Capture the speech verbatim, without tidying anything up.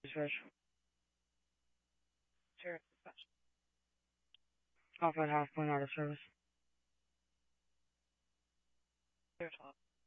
Rich. Off at half point out of service.